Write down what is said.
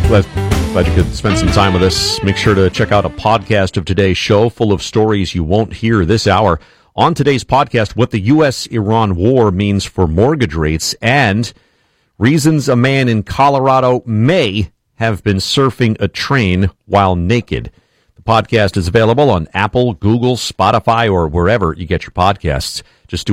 Glad you could spend some time with us. Make sure to check out a podcast of today's show full of stories you won't hear this hour. On today's podcast, what the U.S.-Iran war means for mortgage rates and reasons a man in Colorado may have been surfing a train while naked. The podcast is available on Apple, Google, Spotify, or wherever you get your podcasts. Just do